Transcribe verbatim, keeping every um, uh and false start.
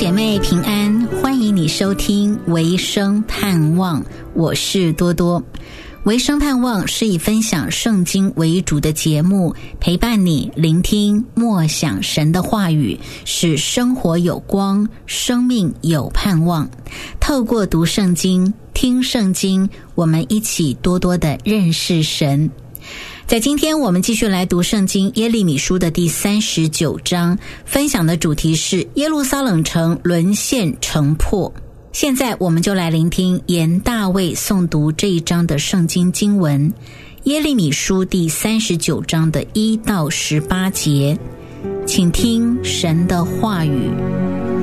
姐妹平安，欢迎你收听维生盼望，我是多多。维生盼望是以分享圣经为主的节目，陪伴你聆听默想神的话语，使生活有光，生命有盼望。透过读圣经、听圣经，我们一起多多的认识神。在今天我们继续来读圣经耶利米书的第三十九章，分享的主题是耶路撒冷城沦陷城破。现在我们就来聆听严大卫诵读这一章的圣经经文，耶利米书第三十九章的一到十八节，请听神的话语。